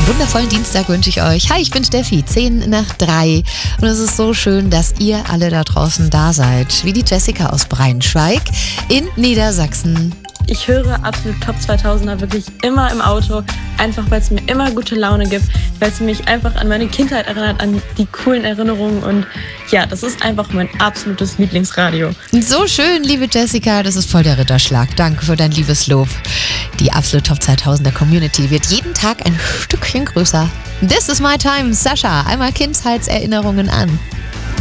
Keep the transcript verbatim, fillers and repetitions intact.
Einen wundervollen Dienstag wünsche ich euch. Hi, ich bin Steffi, zehn nach drei. Und es ist so schön, dass ihr alle da draußen da seid. Wie die Jessica aus Braunschweig in Niedersachsen. Ich höre absolut Top zweitausender wirklich immer im Auto, einfach weil es mir immer gute Laune gibt, weil es mich einfach an meine Kindheit erinnert, an die coolen Erinnerungen und ja, das ist einfach mein absolutes Lieblingsradio. So schön, liebe Jessica, das ist voll der Ritterschlag. Danke für dein liebes Lob. Die absolute Top zweitausender Community wird jeden Tag ein Stückchen größer. This is my time, Sascha. Einmal Kindheitserinnerungen an.